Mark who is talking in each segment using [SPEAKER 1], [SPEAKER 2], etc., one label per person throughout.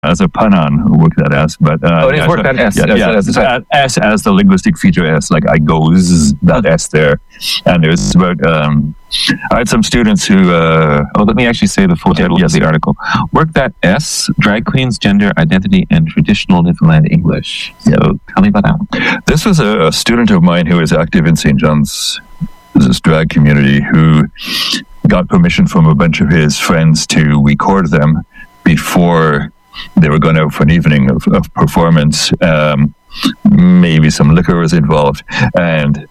[SPEAKER 1] as a pun on work that S, but
[SPEAKER 2] it is work that S.
[SPEAKER 1] S as the linguistic feature S, like I goes that S there, and there's about I had some students who
[SPEAKER 2] let me actually say the full title of the article: Work that S, drag queens, gender identity, and traditional Newfoundland English. So tell me about that one.
[SPEAKER 1] This was a student of mine who was active in St. John's, this drag community, who got permission from a bunch of his friends to record them before they were going out for an evening of performance. Maybe some liquor was involved, and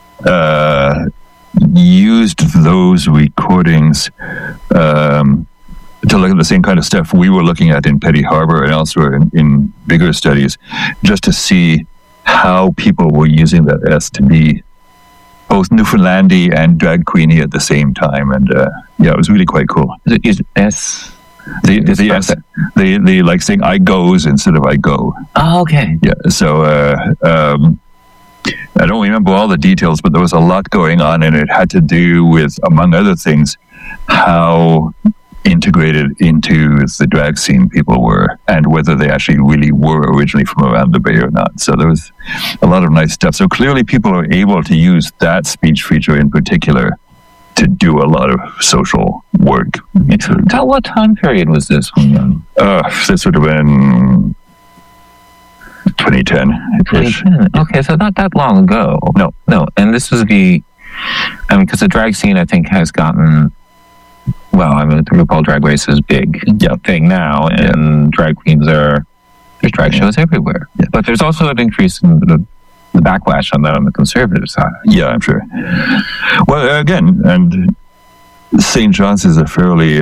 [SPEAKER 1] used those recordings to look at the same kind of stuff we were looking at in Petty Harbour and elsewhere in bigger studies, just to see how people were using that S to be both Newfoundlandy and drag queeny at the same time. And it was really quite cool.
[SPEAKER 2] Is S...
[SPEAKER 1] The S, the like saying I goes instead of I go.
[SPEAKER 2] Oh, okay.
[SPEAKER 1] Yeah. So I don't remember all the details, but there was a lot going on, and it had to do with, among other things, how integrated into the drag scene people were, and whether they actually really were originally from around the Bay or not. So there was a lot of nice stuff. So clearly, people are able to use that speech feature in particular to do a lot of social work.
[SPEAKER 2] Tell what time period was this one?
[SPEAKER 1] This would have been 2010.
[SPEAKER 2] 2010. Okay, so not that long ago. No. And this was because the drag scene, I think, has gotten, the RuPaul Drag Race is big thing now, and drag queens there's drag shows everywhere. Yeah. But there's also an increase in the backlash on that on the conservative side.
[SPEAKER 1] Yeah, I'm sure. Well, again, and St. John's is a fairly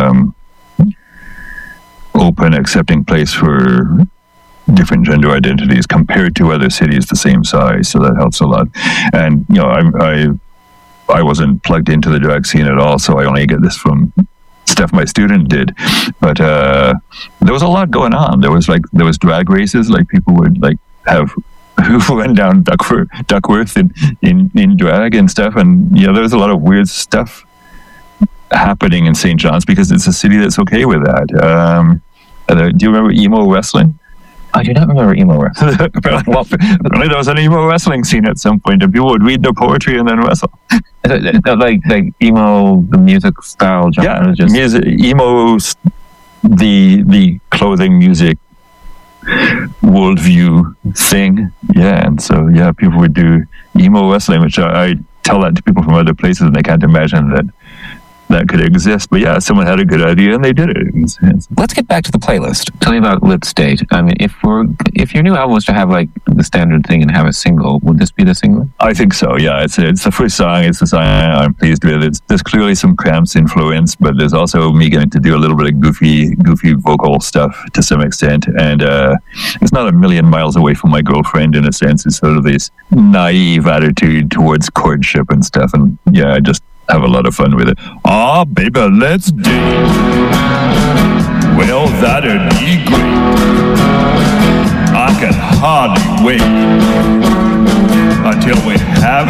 [SPEAKER 1] open, accepting place for different gender identities compared to other cities the same size, so that helps a lot. And I wasn't plugged into the drag scene at all, so I only get this from stuff my student did. But there was a lot going on. There was drag races, like people would have who went down Duckworth in drag and stuff, and there was a lot of weird stuff happening in St. John's because it's a city that's okay with that. Do you remember emo wrestling?
[SPEAKER 2] I do not remember emo wrestling.
[SPEAKER 1] Apparently there was an emo wrestling scene at some point, and people would read their poetry and then wrestle.
[SPEAKER 2] like emo, the music style genre?
[SPEAKER 1] Yeah, music, emo, the clothing, music, worldview thing. Yeah, and so people would do emo wrestling, which I tell that to people from other places, and they can't imagine that could exist. But someone had a good idea and they did it.
[SPEAKER 2] Let's get back to the playlist. Tell me about Lit State. I mean, if your new album was to have the standard thing and have a single, would this be the single?
[SPEAKER 1] I think so. Yeah, it's the first song. It's the song I'm pleased with. There's clearly some Cramps influence, but there's also me getting to do a little bit of goofy vocal stuff to some extent. And it's not a million miles away from my girlfriend in a sense. It's sort of this naive attitude towards courtship and stuff. And I just have a lot of fun with it. Ah, baby, let's do it. Well, that'd be great. I can hardly wait until we have